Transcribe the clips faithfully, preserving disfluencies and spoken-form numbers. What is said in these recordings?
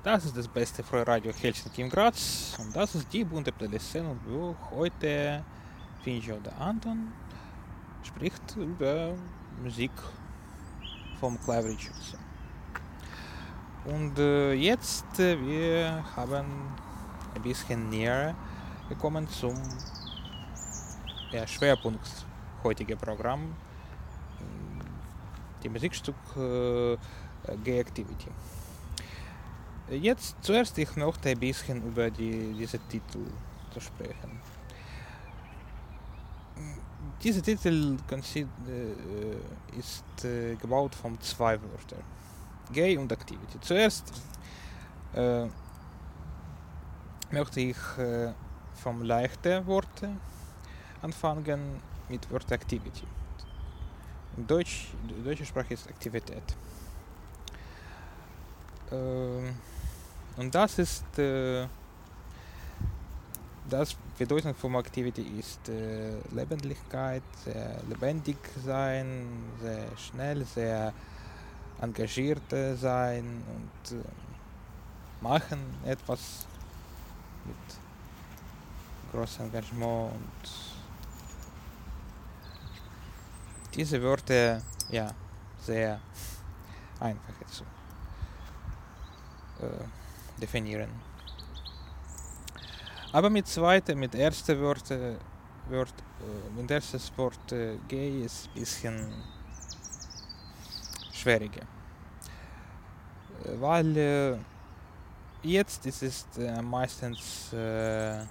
Das ist das beste Freiradio Helsinki im Graz und das ist die bunte Playlist, wo heute Finji oder Anton spricht über Musik von Clive Richardson. Und äh, jetzt äh, wir haben ein bisschen näher gekommen zum ja, Schwerpunkt heutigen Programm, die Musikstück äh, Gay Activity. Jetzt zuerst ich möchte ein bisschen über die, diese Titel zu sprechen. Dieser Titel äh, ist äh, gebaut von zwei Wörtern, Gay und Activity. Zuerst äh, möchte ich äh, vom leichten Wort anfangen mit Wort Activity. In Deutsch, in deutscher Sprache ist Aktivität. Äh, und das ist äh, das Bedeutung von Activity ist äh, Lebendigkeit, sehr lebendig sein, sehr schnell, sehr engagiert sein und äh, machen etwas mit großem Engagement. Und diese Wörter, ja, sehr einfach zu äh, definieren. Aber mit zweite, mit erste Wörter, Wort, äh, mit erstes Wort äh, gay ist ein bisschen schwieriger. Äh, weil äh, jetzt ist es äh, meistens äh,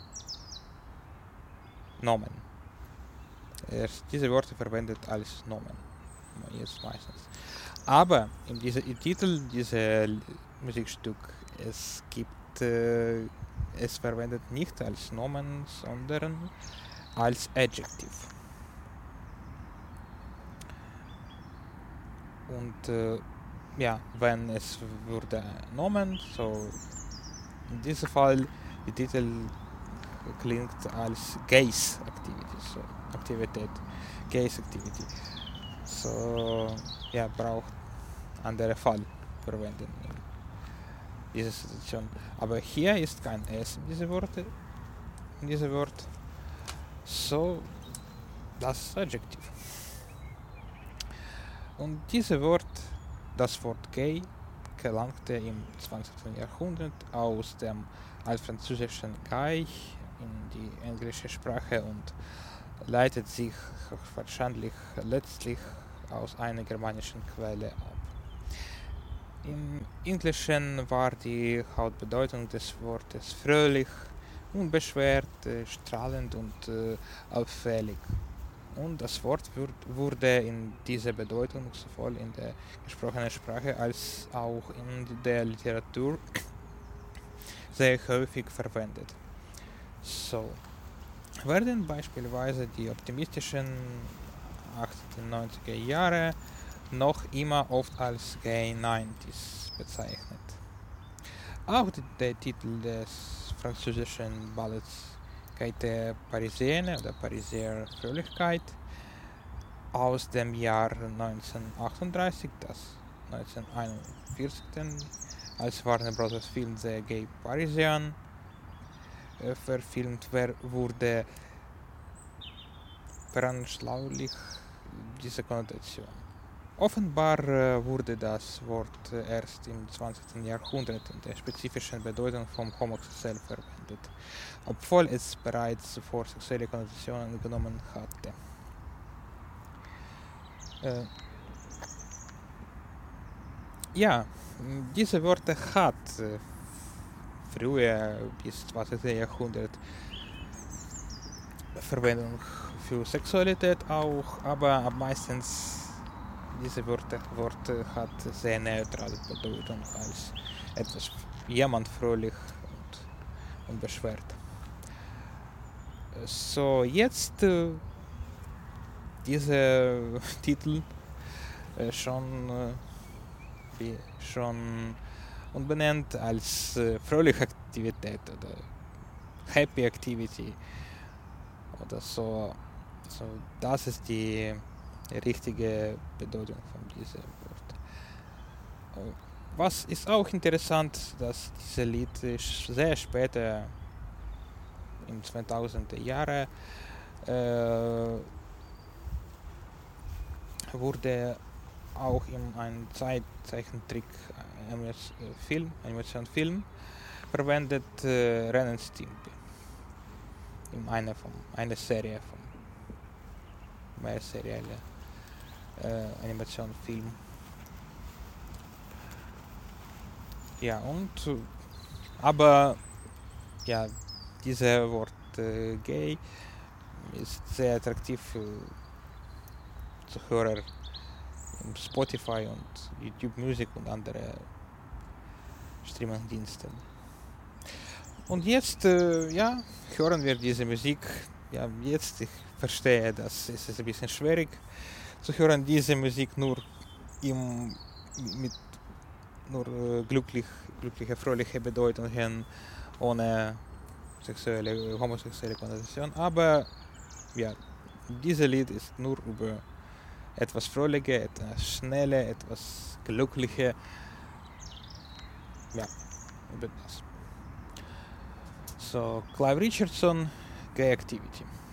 Nomen. Erst diese Worte verwendet als Nomen. Jetzt meistens. Aber in diesem Titel dieses Musikstück es gibt äh, es verwendet nicht als Nomen, sondern als Adjektiv. Und äh, ja, wenn es würde Nomen, so in diesem Fall der Titel klingt als Gaze Activity, so Aktivität, Gaze Activity. So ja, braucht andere Fall verwenden. Diese Situation. Aber hier ist kein S in diese Worte, in diese Wort. So, das ist Adjektiv. Und dieses Wort, das Wort gay, gelangte im zwanzigsten Jahrhundert aus dem altfranzösischen Gay in die englische Sprache und leitet sich wahrscheinlich letztlich aus einer germanischen Quelle ab. Im Englischen war die Hauptbedeutung des Wortes fröhlich, unbeschwert, äh, strahlend und äh, auffällig. Und das Wort wurde in dieser Bedeutung sowohl in der gesprochenen Sprache als auch in der Literatur sehr häufig verwendet. So werden beispielsweise die optimistischen achtzehnhundertneunziger Jahre noch immer oft als Gay neunziger bezeichnet. Auch der Titel des französischen Ballets Gaieté Parisienne oder Pariser Fröhlichkeit aus dem Jahr neunzehnhundertachtunddreißig, das neunzehnhunderteinundvierzig als Warner Bros. Film The Gay Parisian äh, verfilmt wurde, veranschaulicht diese Konnotation. Offenbar äh, wurde das Wort äh, erst im zwanzigsten Jahrhundert in der spezifischen Bedeutung vom homosexuell verwendet, obwohl es bereits zuvor sexuelle Konnotationen genommen hatte. Äh, ja, diese Worte hat äh, früher bis zwanzigsten Jahrhundert Verwendung für Sexualität auch, aber meistens diese Worte, Worte hat sehr neutrale Bedeutung als etwas jemand fröhlich und unbeschwert. So, jetzt äh, dieser Titel äh, schon äh, wie schon umbenannt als äh, fröhliche Aktivität oder Happy Activity oder so. So, das ist die richtige Bedeutung von diesem Wort. Was ist auch interessant, dass dieses Lied ist sehr später, in zweitausender Jahre, äh, wurde auch in einem Zeichentrick-Film, Animationsfilm verwendet, äh, Ren and Stimpy. In einer, von, einer Serie von mehr serielle äh, Animationsfilm. Ja, und aber ja, dieses Wort äh, gay ist sehr attraktiv für Zuhörer in Spotify und YouTube Music und andere Streaming-Dienste. Und jetzt, äh, ja, hören wir diese Musik. Ja, jetzt, ich verstehe, dass es ist ein bisschen schwierig zu hören, diese Musik nur im, mit nur äh, glücklich, glückliche, fröhliche Bedeutungen ohne sexuelle, homosexuelle Konnotation. Aber ja, dieses Lied ist nur über etwas Fröhliche, etwas Schnelle, etwas Glückliche. Ja, über das. So, Clive Richardson, Gay Activity.